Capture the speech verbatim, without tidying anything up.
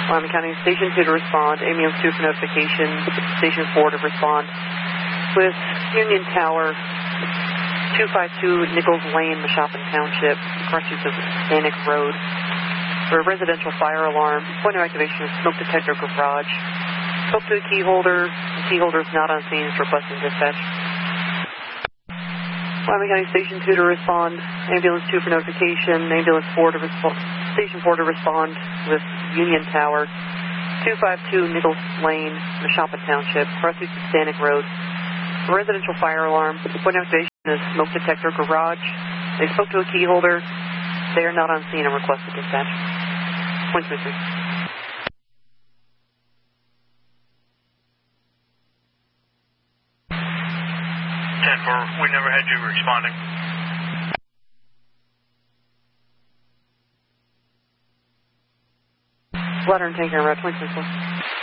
Wyoming County, Station two to respond, ambulance two for notification, Station four to respond with Union Tower, two five two Nichols Lane, Mashopin Township, crossings of Stanek Road, for a residential fire alarm. Point of activation is smoke detector garage. Spoke to the key holder. The key holder is not on scene. Is requesting dispatch. Wyoming County Station two to respond, ambulance two for notification, ambulance four to respond, Station four to respond with Union Tower, two five two Nichols Lane, Mashopin Township, crossings of Stanek Road. A residential fire alarm. Point of activation is smoke detector garage. They spoke to a key holder. They are not on scene and requested dispatch. Point missing. ten four, we never had you responding. Bladder and tanker route, point missing.